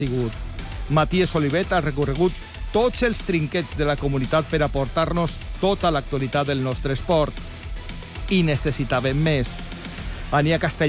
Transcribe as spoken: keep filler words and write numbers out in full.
sigut. Matías Olivet ha recorregut tots els trinquets de la comunitat per aportar-nos tota l'actualitat del nostre esport. I necessitàvem més. Ania Castellà